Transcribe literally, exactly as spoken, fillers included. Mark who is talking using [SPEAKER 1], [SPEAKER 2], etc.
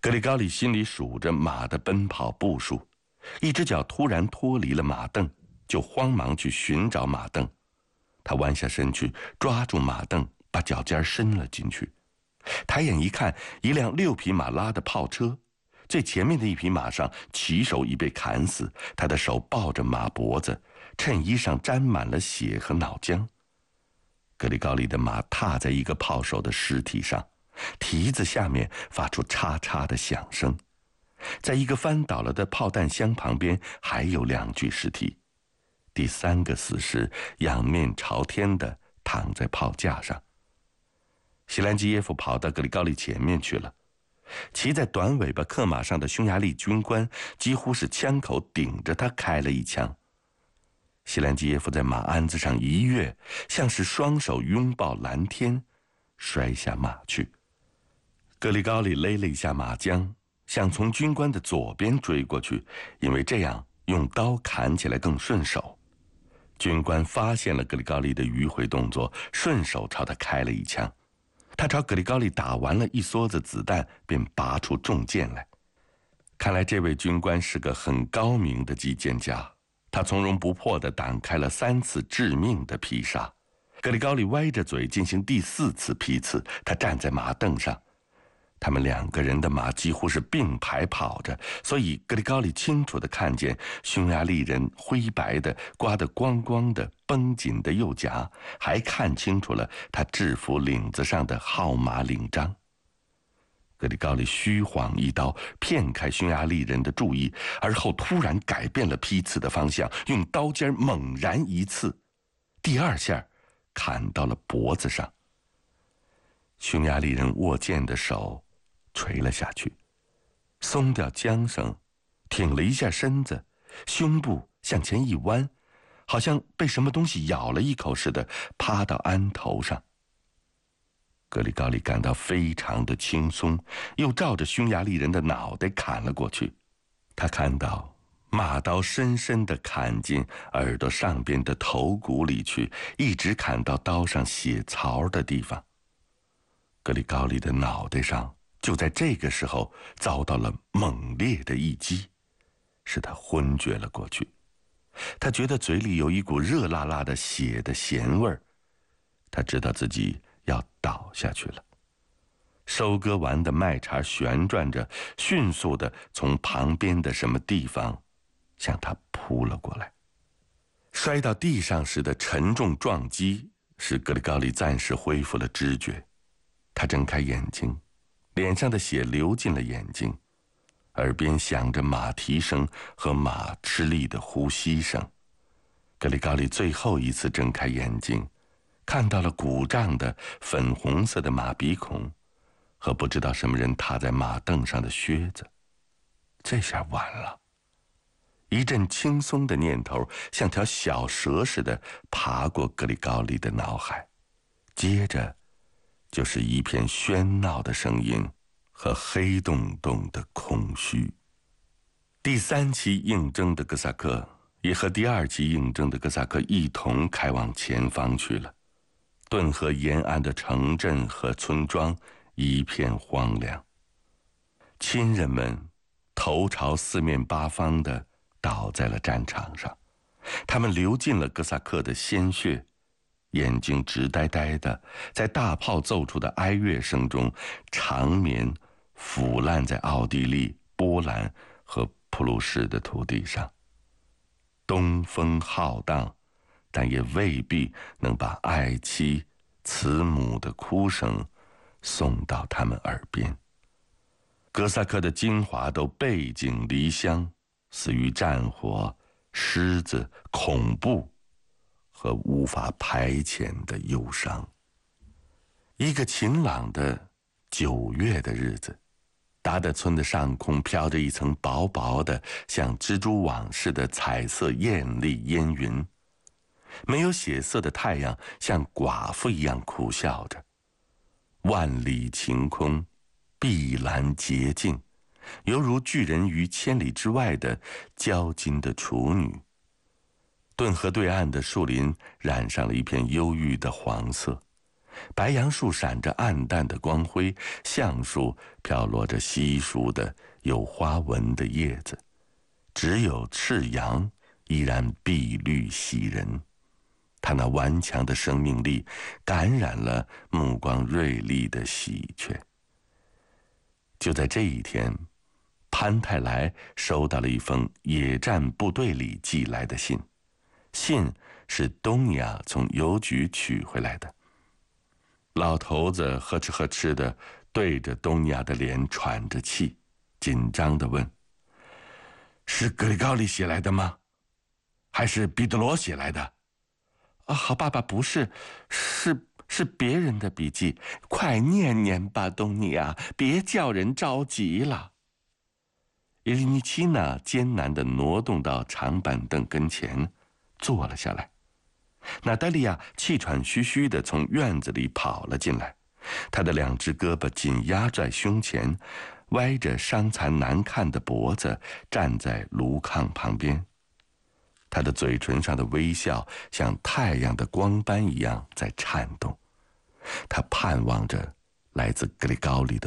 [SPEAKER 1] 格里高利心里数着马的奔跑步数，一只脚突然脱离了马镫，就慌忙去寻找马镫。他弯下身去抓住马镫，把脚尖伸了进去。抬眼一看，一辆六匹马拉的炮车，最前面的一匹马上骑手已被砍死，他的手抱着马脖子，衬衣上沾满了血和脑浆。格里高利的马踏在一个炮手的尸体上，蹄子下面发出嚓嚓的响声。在一个翻倒了的炮弹箱旁边还有两具尸体，第三个死尸仰面朝天地躺在炮架上。西兰基耶夫跑到格里高利前面去了，骑在短尾巴克马上的匈牙利军官几乎是枪口顶着他开了一枪。西兰基耶夫在马鞍子上一跃，像是双手拥抱蓝天，摔下马去。格里高利勒了一下马缰，想从军官的左边追过去，因为这样用刀砍起来更顺手。军官发现了格里高利的迂回动作，顺手朝他开了一枪。他朝格里高利打完了一梭子子弹，便拔出重剑来。看来这位军官是个很高明的击剑家，他从容不迫地挡开了三次致命的劈杀。格里高利歪着嘴进行第四次劈刺，他站在马镫上。他们两个人的马几乎是并排跑着，所以格里高利清楚地看见匈牙利人灰白的刮得光光的绷紧的右颊，还看清楚了他制服领子上的号码领章。格里高利虚晃一刀，骗开匈牙利人的注意，而后突然改变了劈刺的方向，用刀尖猛然一刺，第二下砍到了脖子上。匈牙利人握剑的手垂了下去，松掉缰绳，挺了一下身子，胸部向前一弯，好像被什么东西咬了一口似的，趴到鞍头上。格里高利感到非常的轻松，又照着匈牙利人的脑袋砍了过去。他看到马刀深深地砍进耳朵上边的头骨里去，一直砍到刀上血槽的地方。格里高利的脑袋上就在这个时候遭到了猛烈的一击，使他昏厥了过去。他觉得嘴里有一股热辣辣的血的咸味儿，他知道自己要倒下去了。收割完的麦茬旋转着，迅速地从旁边的什么地方向他扑了过来。摔到地上时的沉重撞击使格里高利暂时恢复了知觉。他睁开眼睛，脸上的血流进了眼睛，耳边响着马蹄声和马吃力的呼吸声。格里高利最后一次睁开眼睛，看到了鼓胀的粉红色的马鼻孔和不知道什么人踏在马镫上的靴子。这下完了。一阵轻松的念头像条小蛇似的爬过格里高利的脑海，接着就是一片喧闹的声音和黑洞洞的空虚。第三期应征的哥萨克也和第二期应征的哥萨克一同开往前方去了。顿河沿岸的城镇和村庄一片荒凉，亲人们头朝四面八方地倒在了战场上，他们流尽了哥萨克的鲜血，眼睛直呆呆的在大炮奏出的哀乐声中长眠腐烂在奥地利、波兰和普鲁士的土地上。东风浩荡，但也未必能把爱妻慈母的哭声送到他们耳边。哥萨克的精华都背井离乡，死于战火、狮子、恐怖和无法排遣的忧伤。一个晴朗的九月的日子，达德村的上空飘着一层薄薄的像蜘蛛网似的彩色艳丽烟云，没有血色的太阳像寡妇一样苦笑着。万里晴空，碧蓝洁净，犹如巨人于千里之外的娇金的处女。顿河对岸的树林染上了一片忧郁的黄色， 白杨树闪着暗淡的光辉，橡树飘落着稀疏的有花纹的叶子，只有赤杨依然碧绿喜人。它那顽强的生命力感染了目光锐利的喜鹊。就在这一天，潘太来收到了一封野战部队里寄来的信，信是东尼亚从邮局取回来的。老头子呵哧呵哧的对着东尼亚的脸喘着气，紧张地问：“是格里高利写来的吗？还是彼得罗写来的？”“啊，好爸爸，不是，是是别人的笔记，快念念吧，东尼亚，别叫人着急了。”伊利尼奇娜艰难地挪动到长板凳跟前，坐了下来。娜黛利亚气喘吁吁地从院子里跑了进来，她的两只胳膊紧压在胸前，歪着伤残难看的脖子站在炉炕旁边。她的嘴唇上的微笑像太阳的光斑一样在颤动，她盼望着来自格里高利的